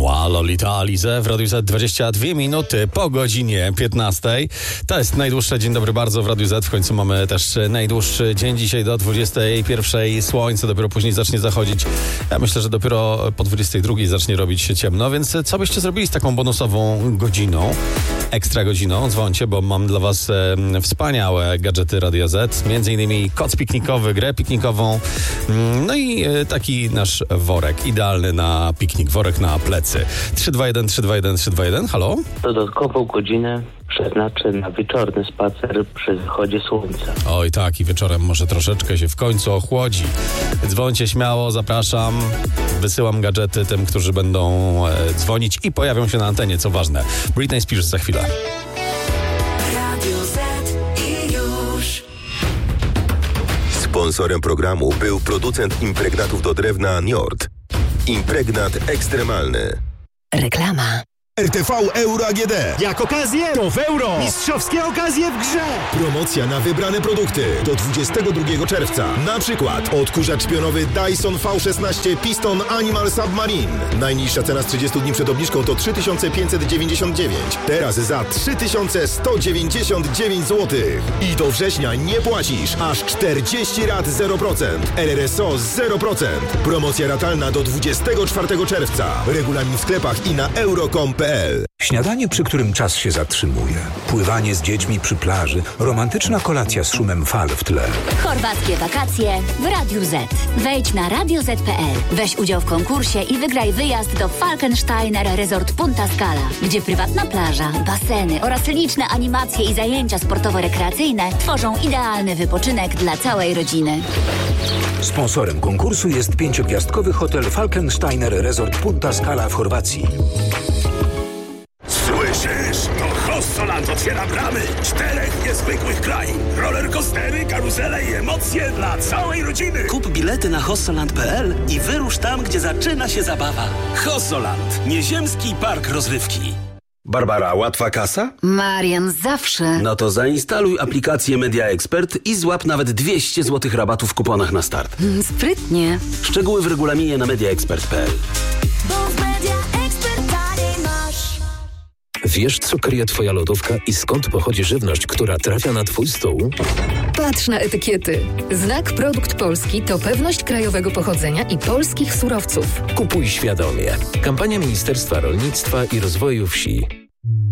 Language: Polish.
Moi, Lolita Alize w Radiu Z 22 minuty po godzinie 15. To jest najdłuższy dzień dobry bardzo w Radiu Z. W końcu mamy też najdłuższy dzień dzisiaj do 21. Słońce dopiero później zacznie zachodzić. Ja myślę, że dopiero po 22 zacznie robić się ciemno, więc co byście zrobili z taką bonusową godziną? Ekstra godziną, dzwońcie, bo mam dla was wspaniałe gadżety Radia Z. Między innymi koc piknikowy, grę piknikową, no i taki nasz worek, idealny na piknik, worek na plecy. 321 321 321, halo? Dodatkową godzinę przeznaczę na wieczorny spacer przy zachodzie słońca. Oj tak, i wieczorem może troszeczkę się w końcu ochłodzi. Dzwońcie śmiało, zapraszam. Wysyłam gadżety tym, którzy będą dzwonić i pojawią się na antenie, co ważne. Britney Spears za chwilę. Radio Z i już. Sponsorem programu był producent impregnatów do drewna Njord. Impregnat ekstremalny. Reklama. RTV Euro AGD. Jak okazję, to w euro. Mistrzowskie okazje w grze. Promocja na wybrane produkty do 22 czerwca. Na przykład odkurzacz pionowy Dyson V16 Piston Animal Submarine. Najniższa cena z 30 dni przed obniżką to 3599. Teraz za 3199 zł. I do września nie płacisz aż 40 rat 0%. RRSO 0%. Promocja ratalna do 24 czerwca. Regulamin w sklepach i na euro.com.pl. Śniadanie, przy którym czas się zatrzymuje. Pływanie z dziećmi przy plaży. Romantyczna kolacja z szumem fal w tle. Chorwackie wakacje w Radiu Z. Wejdź na radioz.pl. Weź udział w konkursie i wygraj wyjazd do Falkensteiner Resort Punta Scala, gdzie prywatna plaża, baseny oraz liczne animacje i zajęcia sportowo-rekreacyjne tworzą idealny wypoczynek dla całej rodziny. Sponsorem konkursu jest 5-gwiazdkowy hotel Falkensteiner Resort Punta Scala w Chorwacji. Słyszysz? To Hossoland otwiera bramy 4 niezwykłych krain. Rollercoastery, karuzele i emocje dla całej rodziny. Kup bilety na hossoland.pl i wyrusz tam, gdzie zaczyna się zabawa. Hossoland. Nieziemski park rozrywki. Barbara, łatwa kasa? Marian, zawsze. No to zainstaluj aplikację Media Expert i złap nawet 200 zł rabatu w kuponach na start. Sprytnie. Szczegóły w regulaminie na mediaexpert.pl. Wiesz, co kryje twoja lodówka i skąd pochodzi żywność, która trafia na twój stół? Patrz na etykiety. Znak Produkt Polski to pewność krajowego pochodzenia i polskich surowców. Kupuj świadomie. Kampania Ministerstwa Rolnictwa i Rozwoju Wsi.